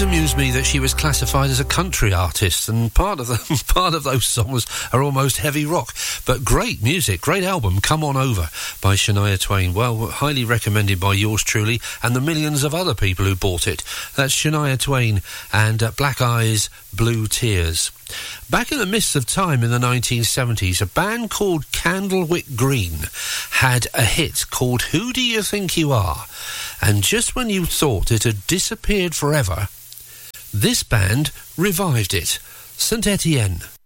always amused me that she was classified as a country artist, and part of those songs are almost heavy rock. But great music, great album, Come On Over by Shania Twain. Well, highly recommended by yours truly and the millions of other people who bought it. That's Shania Twain and Black Eyes, Blue Tears. Back in the mists of time in the 1970s, a band called Candlewick Green had a hit called Who Do You Think You Are? And just when you thought it had disappeared forever, this band revived it. Saint Etienne.